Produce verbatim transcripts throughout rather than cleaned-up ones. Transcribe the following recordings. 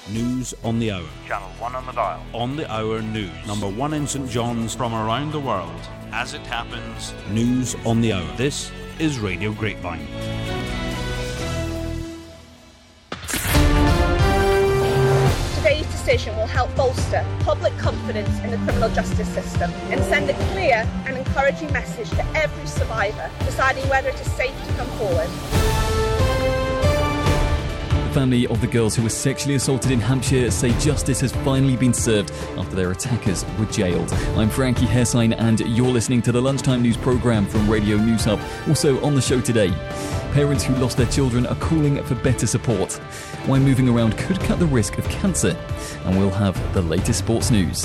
News on the Hour. Channel one on the dial. On the Hour News. Number one in St John's. From around the world. As it happens. News on the Hour. This is Radio Grapevine. Today's decision will help bolster public confidence in the criminal justice system and send a clear and encouraging message to every survivor deciding whether it is safe to come forward. The family of the girls who were sexually assaulted in Hampshire say justice has finally been served after their attackers were jailed. I'm Frankie Hessine and you're listening to the Lunchtime News programme from Radio News Hub. Also on the show today, parents who lost their children are calling for better support. Why moving around could cut the risk of cancer. And we'll have the latest sports news.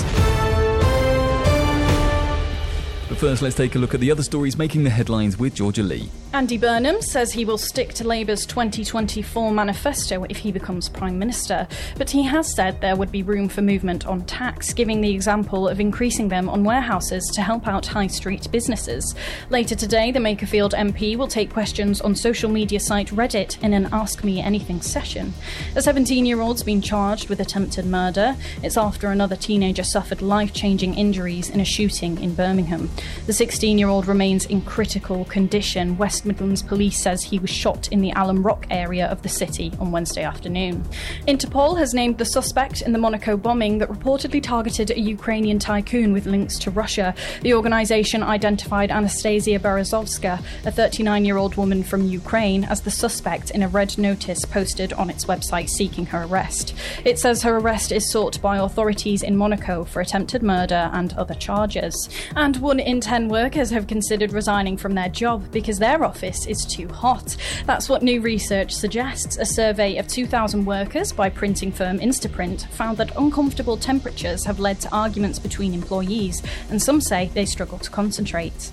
But first, let's take a look at the other stories making the headlines with Georgia Lee. Andy Burnham says he will stick to Labour's twenty twenty-four manifesto if he becomes Prime Minister. But he has said there would be room for movement on tax, giving the example of increasing them on warehouses to help out high street businesses. Later today, the Makerfield M P will take questions on social media site Reddit in an Ask Me Anything session. A seventeen-year-old's been charged with attempted murder. It's after another teenager suffered life-changing injuries in a shooting in Birmingham. The sixteen-year-old remains in critical condition. West Midlands Police says he was shot in the Alum Rock area of the city on Wednesday afternoon. Interpol has named the suspect in the Monaco bombing that reportedly targeted a Ukrainian tycoon with links to Russia. The organisation identified Anastasia Berezovska, a thirty-nine-year-old woman from Ukraine, as the suspect in a red notice posted on its website seeking her arrest. It says her arrest is sought by authorities in Monaco for attempted murder and other charges. And one in ten workers have considered resigning from their job because their office is too hot. That's what new research suggests. A survey of two thousand workers by printing firm Instaprint found that uncomfortable temperatures have led to arguments between employees, and some say they struggle to concentrate.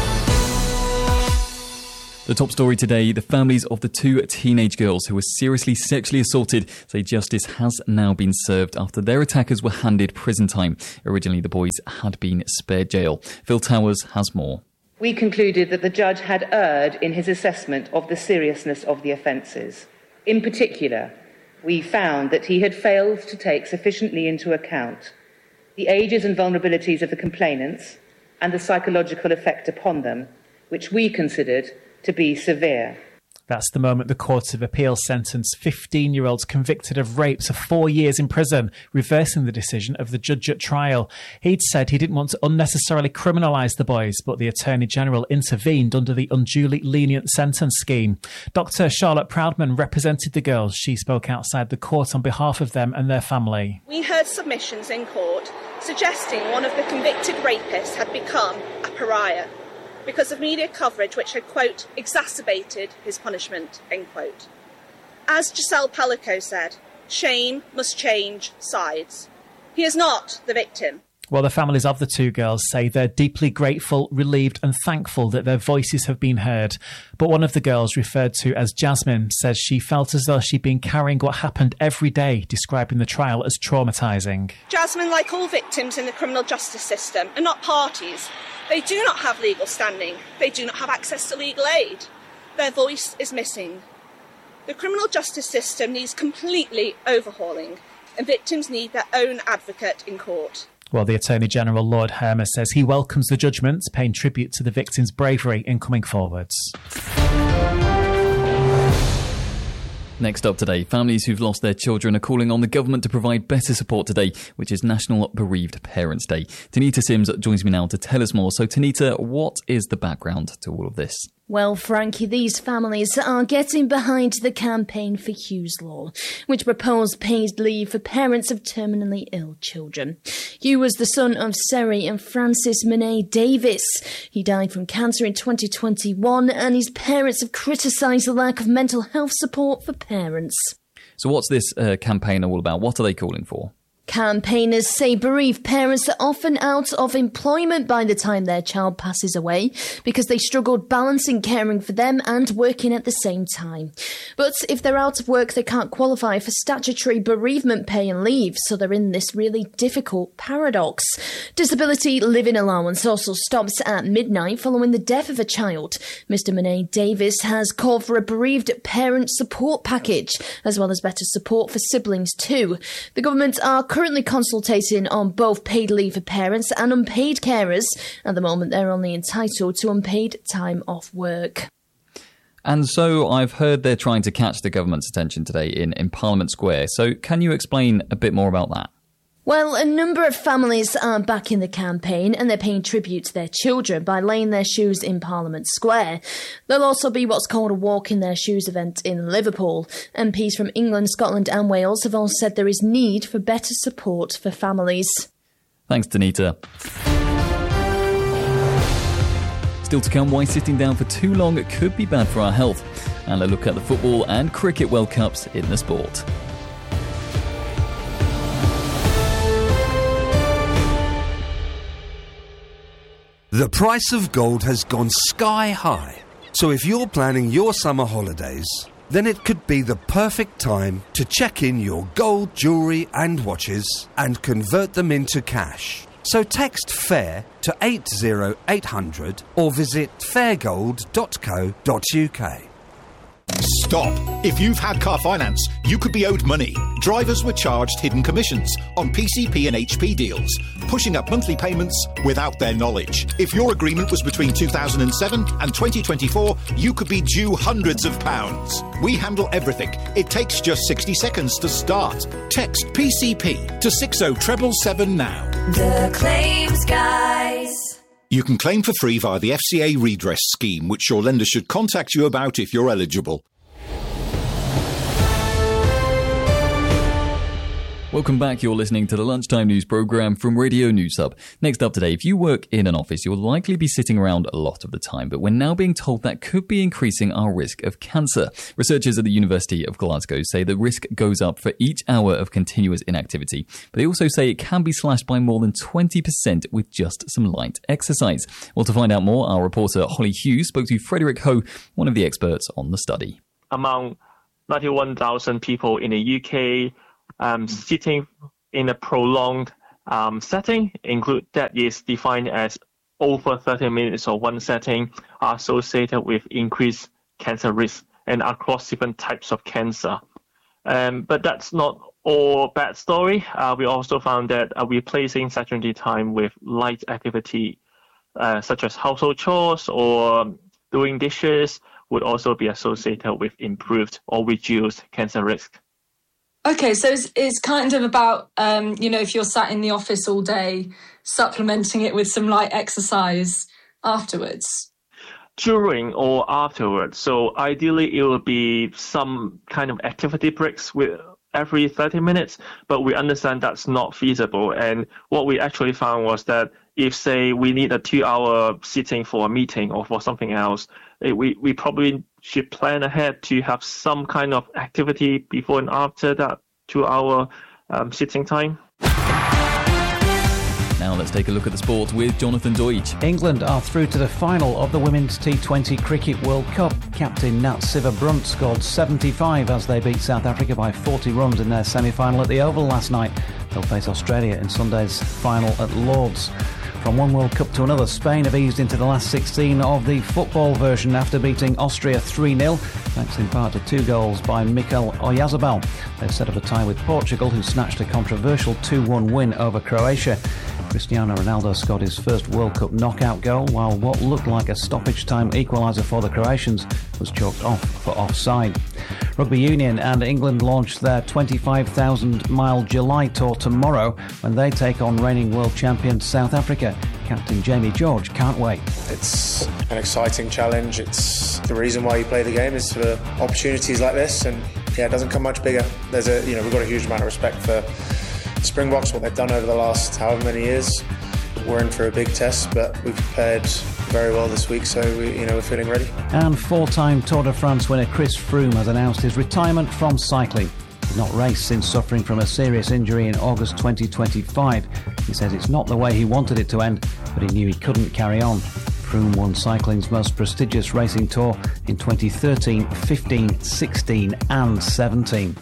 The top story today, the families of the two teenage girls who were seriously sexually assaulted say justice has now been served after their attackers were handed prison time. Originally, the boys had been spared jail. Phil Towers has more. We concluded that the judge had erred in his assessment of the seriousness of the offences. In particular, we found that he had failed to take sufficiently into account the ages and vulnerabilities of the complainants and the psychological effect upon them, which we considered to be severe. That's the moment the Court of Appeal sentenced fifteen-year-olds convicted of rape to four years in prison, reversing the decision of the judge at trial. He'd said he didn't want to unnecessarily criminalise the boys, but the Attorney-General intervened under the unduly lenient sentence scheme. Doctor Charlotte Proudman represented the girls. She spoke outside the court on behalf of them and their family. We heard submissions in court suggesting one of the convicted rapists had become a pariah because of media coverage which had, quote, exacerbated his punishment, end quote. As Giselle Pellico said, shame must change sides. He is not the victim. Well, the families of the two girls say they're deeply grateful, relieved and thankful that their voices have been heard. But one of the girls, referred to as Jasmine, says she felt as though she'd been carrying what happened every day, describing the trial as traumatising. Jasmine, like all victims in the criminal justice system, are not parties. They do not have legal standing. They do not have access to legal aid. Their voice is missing. The criminal justice system needs completely overhauling, and victims need their own advocate in court. Well, the Attorney-General, Lord Hermer, says he welcomes the judgment, paying tribute to the victims' bravery in coming forwards. Next up today, families who've lost their children are calling on the government to provide better support today, which is National Bereaved Parents Day. Tanita Sims joins me now to tell us more. So, Tanita, what is the background to all of this? Well, Frankie, these families are getting behind the campaign for Hugh's Law, which proposed paid leave for parents of terminally ill children. Hugh was the son of Seri and Francis Monet Davis. He died from cancer in twenty twenty-one, and his parents have criticised the lack of mental health support for parents. So what's this uh, campaign all about? What are they calling for? Campaigners say bereaved parents are often out of employment by the time their child passes away because they struggled balancing caring for them and working at the same time. But if they're out of work, they can't qualify for statutory bereavement pay and leave, so they're in this really difficult paradox. Disability living allowance also stops at midnight following the death of a child. Mister Monet Davis has called for a bereaved parent support package, as well as better support for siblings too. The government are currently consultating on both paid leave for parents and unpaid carers. At the moment, they're only entitled to unpaid time off work. And so I've heard they're trying to catch the government's attention today in, in Parliament Square. So can you explain a bit more about that? Well, a number of families are back in the campaign and they're paying tribute to their children by laying their shoes in Parliament Square. There'll also be what's called a Walk in Their Shoes event in Liverpool. M Ps from England, Scotland and Wales have all said there is need for better support for families. Thanks, Danita. Still to come, why sitting down for too long could be bad for our health. And a look at the football and cricket World Cups in the sport. The price of gold has gone sky high. So if you're planning your summer holidays, then it could be the perfect time to check in your gold jewellery and watches and convert them into cash. So text FAIR to eight zero eight hundred or visit fairgold dot co dot uk. Stop. If you've had car finance, you could be owed money. Drivers were charged hidden commissions on P C P and H P deals, pushing up monthly payments without their knowledge. If your agreement was between two thousand seven and twenty twenty-four, you could be due hundreds of pounds. We handle everything. It takes just sixty seconds to start. Text P C P to six oh seven seven now. The Claims Guys. You can claim for free via the F C A redress scheme, which your lender should contact you about if you're eligible. Welcome back. You're listening to the Lunchtime News programme from Radio News Hub. Next up today, if you work in an office, you'll likely be sitting around a lot of the time, but we're now being told that could be increasing our risk of cancer. Researchers at the University of Glasgow say the risk goes up for each hour of continuous inactivity, but they also say it can be slashed by more than twenty percent with just some light exercise. Well, to find out more, our reporter Holly Hughes spoke to Frederick Ho, one of the experts on the study. Among ninety-one thousand people in the U K, Um, sitting in a prolonged um, setting, include that is defined as over thirty minutes or one setting, are associated with increased cancer risk and across different types of cancer. Um, but that's not all bad story. Uh, we also found that uh, replacing sedentary time with light activity, uh, such as household chores or doing dishes, would also be associated with improved or reduced cancer risk. Okay, so it's, it's kind of about, um, you know, if you're sat in the office all day, supplementing it with some light exercise afterwards. During or afterwards. So ideally, it will be some kind of activity breaks with every thirty minutes, but we understand that's not feasible. And what we actually found was that if, say, we need a two-hour sitting for a meeting or for something else, it, we, we probably should plan ahead to have some kind of activity before and after that two-hour um, sitting time. Now let's take a look at the sport with Jonathan Deutsch. England are through to the final of the Women's T twenty Cricket World Cup. Captain Nat Siva-Brunt scored seventy-five as they beat South Africa by forty runs in their semi-final at the Oval last night. They'll face Australia in Sunday's final at Lord's. From one World Cup to another, Spain have eased into the last sixteen of the football version after beating Austria three nil, thanks in part to two goals by Mikel Oyarzabal. They've set up a tie with Portugal, who snatched a controversial two one win over Croatia. Cristiano Ronaldo scored his first World Cup knockout goal, while what looked like a stoppage-time equaliser for the Croatians was chalked off for offside. Rugby Union and England launch their twenty-five thousand mile July tour tomorrow when they take on reigning world champion South Africa. Captain Jamie George can't wait. It's an exciting challenge. It's the reason why you play the game is for opportunities like this, and yeah, it doesn't come much bigger. There's a, you know, we've got a huge amount of respect for Springboks, what they've done over the last however many years. We're in for a big test, but we've prepared very well this week, so we, you know, we're feeling ready. And four-time Tour de France winner Chris Froome has announced his retirement from cycling. He's not raced since suffering from a serious injury in August twenty twenty-five. He says it's not the way he wanted it to end, but he knew he couldn't carry on. Froome won cycling's most prestigious racing tour in twenty thirteen, fifteen, sixteen and seventeen.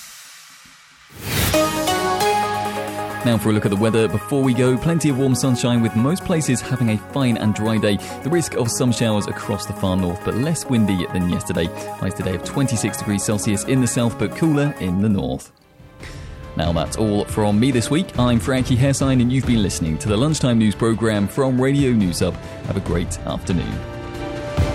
Now for a look at the weather. Before we go, plenty of warm sunshine with most places having a fine and dry day. The risk of some showers across the far north, but less windy than yesterday. Highs today of twenty-six degrees Celsius in the south, but cooler in the north. Now that's all from me this week. I'm Frankie Hairsine and you've been listening to the Lunchtime News programme from Radio News Hub. Have a great afternoon.